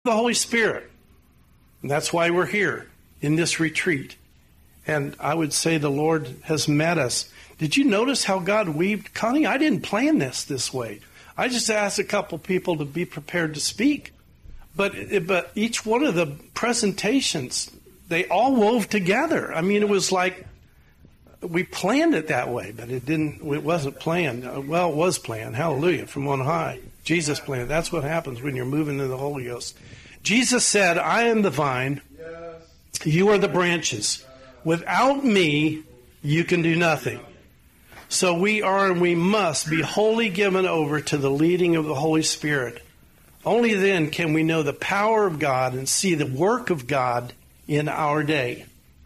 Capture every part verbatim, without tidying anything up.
the Holy Spirit. And that's why we're here in this retreat. And I would say the Lord has met us. Did you notice how God weaved? Connie, I didn't plan this this way. I just asked a couple people to be prepared to speak. But but each one of the presentations, they all wove together. I mean, it was like we planned it that way, but it didn't. It wasn't planned. Well, it was planned. Hallelujah, from on high. Jesus planned. That's what happens when you're moving in the Holy Ghost. Jesus said, I am the vine, you are the branches. Without me, you can do nothing. So we are and we must be wholly given over to the leading of the Holy Spirit. Only then can we know the power of God and see the work of God in our day.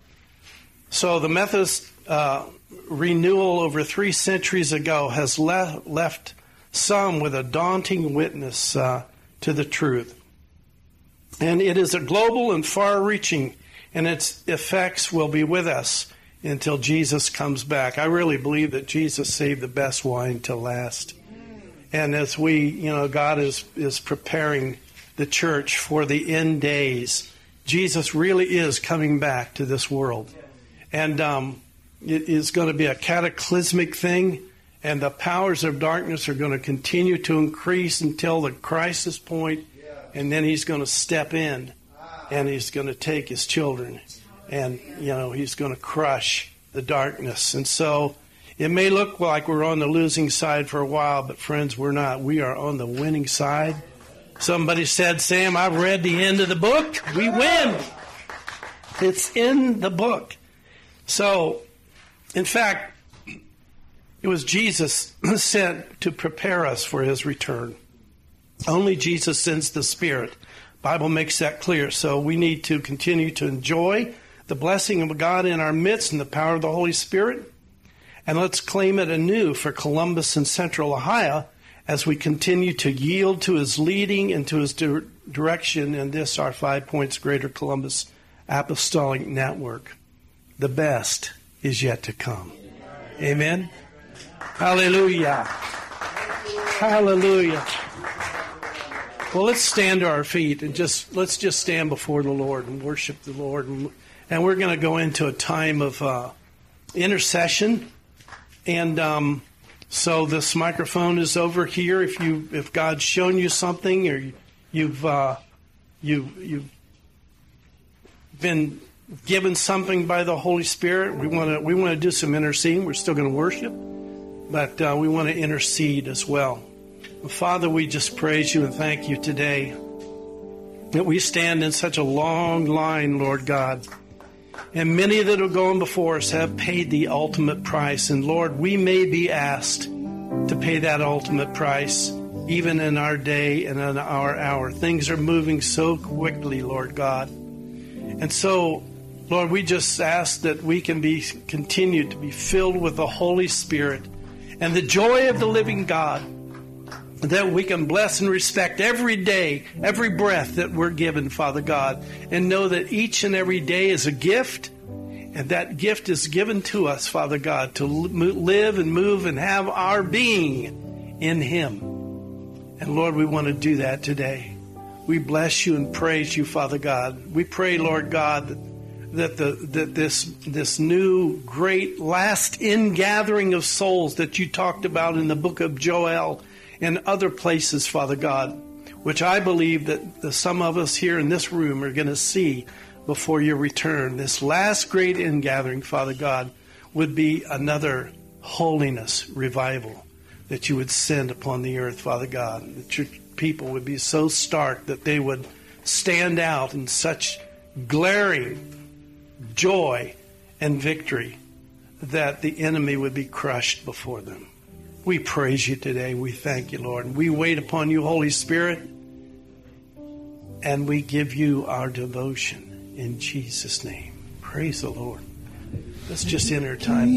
So the Methodist uh, renewal over three centuries ago has le- left some with a daunting witness uh, to the truth. And it is a global and far-reaching, and its effects will be with us until Jesus comes back. I really believe that Jesus saved the best wine to last. And as we, you know, God is, is preparing the church for the end days, Jesus really is coming back to this world. And um, it is going to be a cataclysmic thing, and the powers of darkness are going to continue to increase until the crisis point, and then he's going to step in, and he's going to take his children, and, you know, he's going to crush the darkness. And so it may look like we're on the losing side for a while, but friends, we're not. We are on the winning side. Somebody said, Sam, I've read the end of the book. We win. It's in the book. So, in fact, it was Jesus sent to prepare us for his return. Only Jesus sends the Spirit. The Bible makes that clear. So we need to continue to enjoy the blessing of God in our midst and the power of the Holy Spirit. And let's claim it anew for Columbus and Central Ohio as we continue to yield to his leading and to his di- direction in this, our Five Points Greater Columbus Apostolic Network. The best is yet to come. Amen. Hallelujah. Hallelujah. Well, let's stand to our feet and just let's just stand before the Lord and worship the Lord. And, and we're going to go into a time of uh, intercession. And um, so this microphone is over here. If you if God's shown you something, or you've uh, you you've been given something by the Holy Spirit, we want to we want to do some interceding. We're still going to worship, but uh, we want to intercede as well. Father, we just praise you and thank you today that we stand in such a long line, Lord God. And many that are going before us have paid the ultimate price. And Lord, we may be asked to pay that ultimate price even in our day and in our hour. Things are moving so quickly, Lord God. And so, Lord, we just ask that we can be continued to be filled with the Holy Spirit and the joy of the living God, that we can bless and respect every day, every breath that we're given, Father God, and know that each and every day is a gift, and that gift is given to us, Father God, to live and move and have our being in Him. And Lord, we want to do that today. We bless you and praise you, Father God. We pray, Lord God, that, that, the, that this, this new great last ingathering of souls that you talked about in the book of Joel and other places, Father God, which I believe that the, some of us here in this room are going to see before your return. This last great ingathering, Father God, would be another holiness revival that you would send upon the earth, Father God. That your people would be so stark that they would stand out in such glaring joy and victory that the enemy would be crushed before them. We praise you today. We thank you, Lord. We wait upon you, Holy Spirit, and we give you our devotion in Jesus' name. Praise the Lord. Let's just enter time.